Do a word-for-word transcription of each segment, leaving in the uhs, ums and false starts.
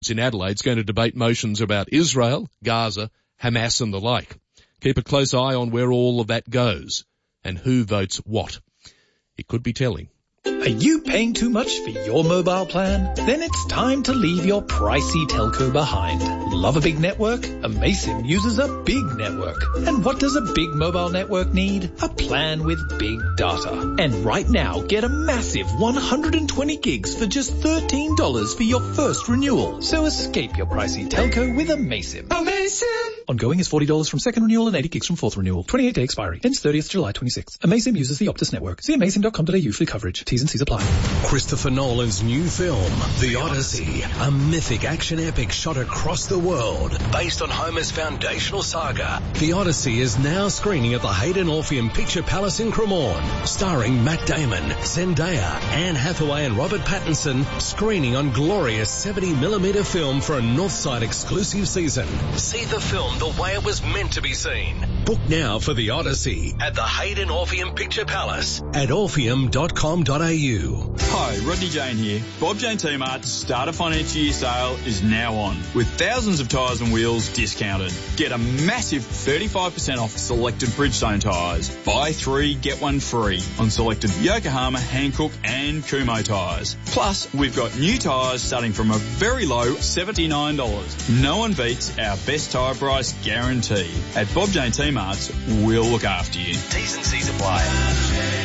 in Adelaide is going to debate motions about Israel, Gaza, Hamas and the like. Keep a close eye on where all of that goes and who votes what. It could be telling. Are you paying too much for your mobile plan? Then it's time to leave your pricey telco behind. Love a big network? Amaysim uses a big network. And what does a big mobile network need? A plan with big data. And right now, get a massive one hundred twenty gigs for just thirteen dollars for your first renewal. So escape your pricey telco with Amaysim. Amaysim! Ongoing is forty dollars from second renewal and eighty gigs from fourth renewal. twenty-eight day expiry. Ends thirtieth July twenty-sixth. Amaysim uses the Optus network. See amaysim dot com dot a u for coverage. T's and C's apply. Christopher Nolan's new film, The Odyssey, a mythic action epic shot across the world, based on Homer's foundational saga. The Odyssey is now screening at the Hayden Orpheum Picture Palace in Cremorne, starring Matt Damon, Zendaya, Anne Hathaway and Robert Pattinson, screening on glorious seventy millimeter film for a Northside exclusive season. See the film the way it was meant to be seen. Book now for The Odyssey at the Hayden Orpheum Picture Palace at orpheum dot com dot a u. Hi, Rodney Jane here. Bob Jane T-Mart's Starter Financial Year sale is now on, with thousands of tyres and wheels discounted. Get a massive thirty-five percent off selected Bridgestone tyres. Buy three, get one free on selected Yokohama, Hankook and Kumho tyres. Plus, we've got new tyres starting from a very low seventy-nine dollars. No one beats our best tyre price guarantee. At Bob Jane T-Mart's, we'll look after you. T's and C's apply.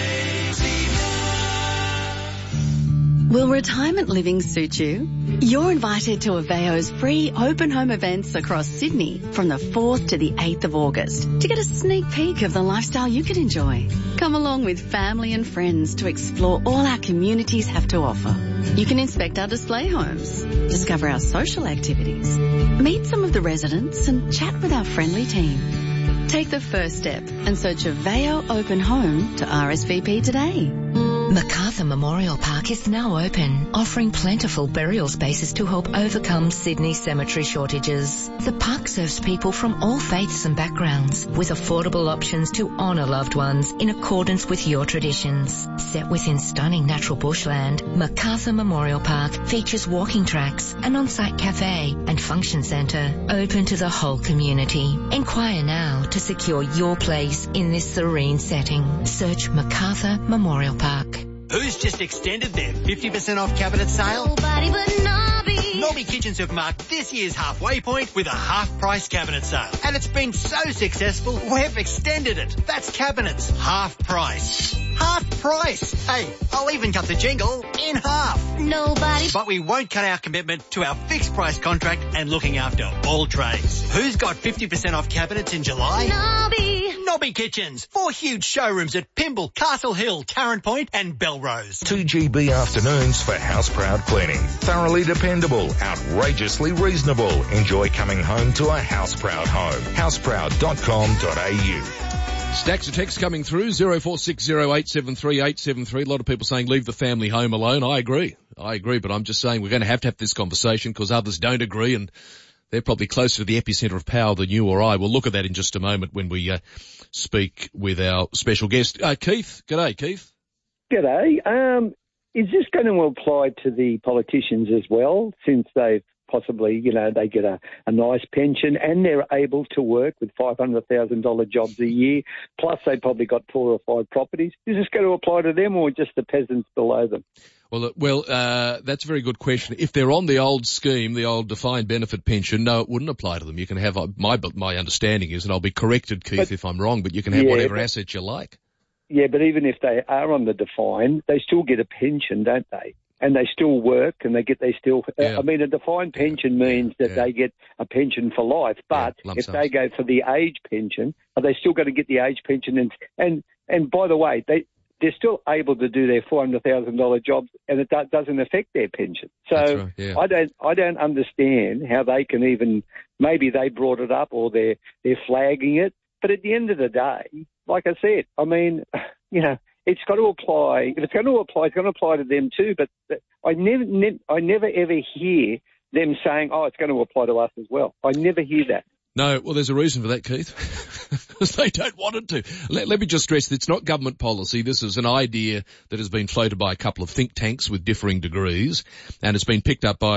Will retirement living suit you? You're invited to Aveo's free open home events across Sydney from the fourth to the eighth of August to get a sneak peek of the lifestyle you could enjoy. Come along with family and friends to explore all our communities have to offer. You can inspect our display homes, discover our social activities, meet some of the residents and chat with our friendly team. Take the first step and search Aveo Open Home to R S V P today. Macarthur Memorial Park is now open, offering plentiful burial spaces to help overcome Sydney's cemetery shortages. The park serves people from all faiths and backgrounds, with affordable options to honour loved ones in accordance with your traditions. Set within stunning natural bushland, Macarthur Memorial Park features walking tracks, an on-site cafe and function centre open to the whole community. Inquire now to secure your place in this serene setting. Search Macarthur Memorial Park. Who's just extended their fifty percent off cabinet sale? Nobody but Nobby. Nobby Kitchens have marked this year's halfway point with a half-price cabinet sale. And it's been so successful, we've extended it. That's cabinets, half price. Half price. Hey, I'll even cut the jingle in half. Nobody. But we won't cut our commitment to our fixed price contract and looking after all trades. Who's got fifty percent off cabinets in July? Nobby. Nobby Kitchens. Four huge showrooms at Pymble, Castle Hill, Tarrant Point and Belrose. two G B afternoons for Houseproud Cleaning. Thoroughly dependable, outrageously reasonable. Enjoy coming home to a Houseproud home. houseproud dot com dot a u. Stacks of text coming through, zero four six zero eight seven three eight seven three. A lot of people saying leave the family home alone. I agree. I agree, but I'm just saying we're going to have to have this conversation because others don't agree and they're probably closer to the epicenter of power than you or I. We'll look at that in just a moment when we uh, speak with our special guest. Uh, Keith, g'day, Keith. G'day. Um, is this going to apply to the politicians as well, since they've possibly, you know, they get a, a nice pension and they're able to work with five hundred thousand dollars jobs a year, plus they probably got four or five properties? Is this going to apply to them or just the peasants below them? Well, well, uh, that's a very good question. If they're on the old scheme, the old defined benefit pension, no, it wouldn't apply to them. You can have, uh, my my understanding is, and I'll be corrected, Keith, but, if I'm wrong, but you can have yeah, whatever but, assets you like. Yeah, but even if they are on the defined, they still get a pension, don't they? And they still work and they get, they still, yeah. I mean, a defined pension means that yeah. they get a pension for life, but yeah, if sums. They go for the age pension, are they still going to get the age pension? And, and, and by the way, they, they're still able to do their four hundred thousand dollars jobs and it do, doesn't affect their pension. So right, yeah. I don't, I don't understand how they can even, maybe they brought it up or they're, they're flagging it. But at the end of the day, like I said, I mean, you know, it's got to apply. If it's going to apply, it's going to apply to them too. But I never, ne- I never ever hear them saying, "Oh, it's going to apply to us as well." I never hear that. No, well, there's a reason for that, Keith, because they don't want it to. Let, let me just stress that it's not government policy. This is an idea that has been floated by a couple of think tanks with differing degrees, and it's been picked up by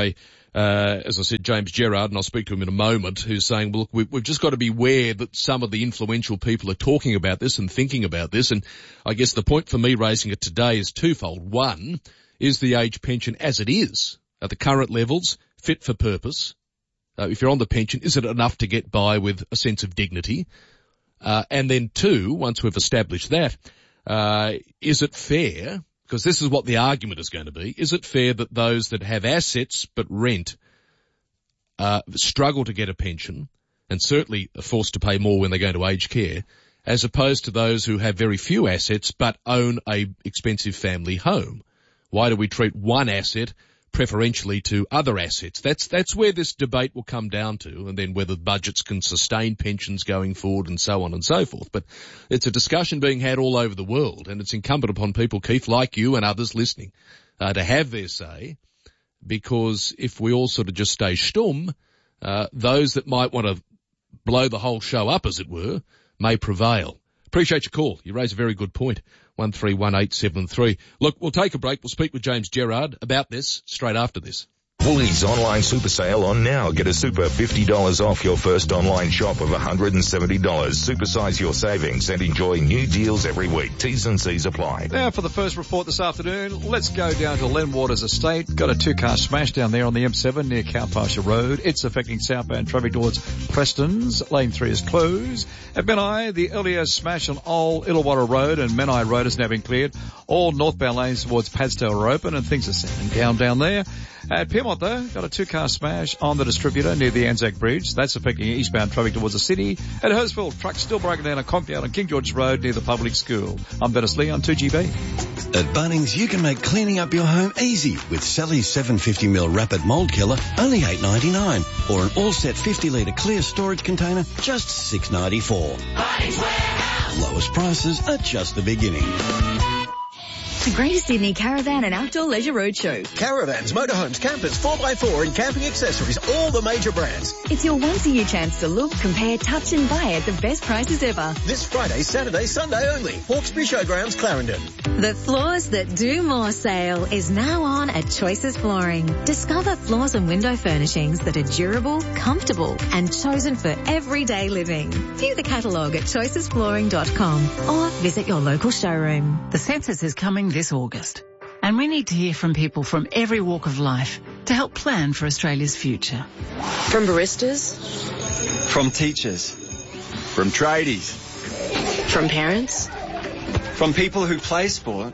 uh, as I said, James Gerard, and I'll speak to him in a moment, who's saying, well, look, we've just got to be aware that some of the influential people are talking about this and thinking about this. And I guess the point for me raising it today is twofold. One, is the age pension as it is at the current levels fit for purpose? Uh, if you're on the pension, is it enough to get by with a sense of dignity? Uh, and then two, once we've established that, uh, is it fair, because this is what the argument is going to be, is it fair that those that have assets but rent uh, struggle to get a pension and certainly are forced to pay more when they go to aged care, as opposed to those who have very few assets but own a expensive family home? Why do we treat one asset preferentially to other assets? That's that's where this debate will come down to, and then whether budgets can sustain pensions going forward and so on and so forth. But it's a discussion being had all over the world, and it's incumbent upon people, Keith, like you and others listening, uh, to have their say, because if we all sort of just stay stum, uh, those that might want to blow the whole show up, as it were, may prevail. Appreciate your call. You raise a very good point. one three one eight seven three. Look, we'll take a break. We'll speak with James Gerard about this straight after this. Woolies online super sale on now. Get a super fifty dollars off your first online shop of one hundred seventy dollars. Supersize your savings and enjoy new deals every week. T's and C's apply. Now for the first report this afternoon, let's go down to Len Waters Estate. Got a two-car smash down there on the M seven near Cowpasture Road. It's affecting southbound traffic towards Preston's. Lane three is closed. At Menai, the earlier smash on Old Illawarra Road and Menai Road has now been cleared. All northbound lanes towards Padstow are open and things are settling down down there. At Pyrmont, though, got a two-car smash on the distributor near the Anzac Bridge. That's affecting eastbound traffic towards the city. At Hurstville, trucks still breaking down a Conkyard on King George Road near the public school. I'm Dennis Lee on two G B. At Bunnings, you can make cleaning up your home easy with Sally's seven hundred fifty millimeter Rapid Mold Killer, only eight ninety-nine, or an all-set fifty litre clear storage container, just six ninety-four. Bunnings Warehouse. Lowest prices are just the beginning. The Greater Sydney Caravan and Outdoor Leisure Roadshow. Caravans, motorhomes, campers, four by four and camping accessories, all the major brands. It's your once-a-year chance to look, compare, touch and buy at the best prices ever. This Friday, Saturday, Sunday only. Hawkesbury Showgrounds, Clarendon. The Floors That Do More sale is now on at Choices Flooring. Discover floors and window furnishings that are durable, comfortable and chosen for everyday living. View the catalogue at choices flooring dot com or visit your local showroom. The census is coming this August, and we need to hear from people from every walk of life to help plan for Australia's future. From baristas, from teachers, from tradies, from parents, from people who play sport,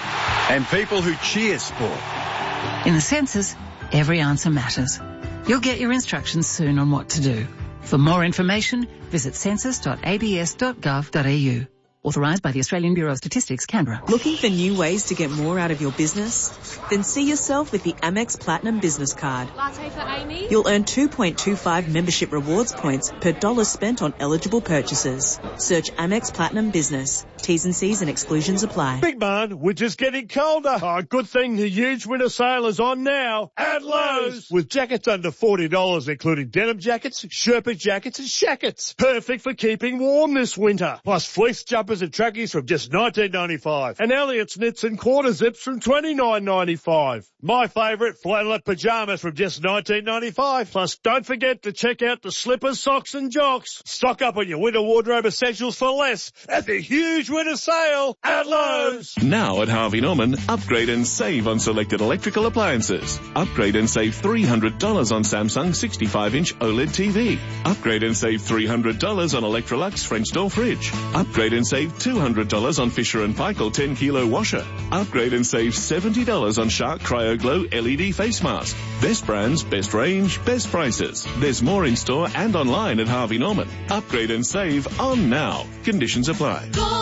and people who cheer sport. In the census, every answer matters. You'll get your instructions soon on what to do. For more information, visit census dot a b s dot gov dot a u. Authorised by the Australian Bureau of Statistics, Canberra. Looking for new ways to get more out of your business? Then see yourself with the Amex Platinum Business Card. Latte for Amy. You'll earn two point two five membership rewards points per dollar spent on eligible purchases. Search Amex Platinum Business. T's and C's and exclusions apply. Big man, we're just getting colder. Oh, good thing the huge winter sale is on now at Lowe's. With jackets under forty dollars, including denim jackets, Sherpa jackets and shackets. Perfect for keeping warm this winter. Plus fleece jumpers and trackies from just nineteen ninety-five, and Elliott's knits and quarter zips from twenty-nine ninety-five. My favourite, flannelette pyjamas from just nineteen ninety-five. Plus, don't forget to check out the slippers, socks and jocks. Stock up on your winter wardrobe essentials for less at the huge winter sale at Lowe's. Now at Harvey Norman, upgrade and save on selected electrical appliances. Upgrade and save three hundred dollars on Samsung sixty-five inch OLED T V. Upgrade and save three hundred dollars on Electrolux French door fridge. Upgrade and save two hundred dollars on Fisher and Paykel ten kilo washer. Upgrade and save seventy dollars on Shark Cryo Glow L E D face mask. Best brands, best range, best prices. There's more in store and online at Harvey Norman. Upgrade and save on now. Conditions apply.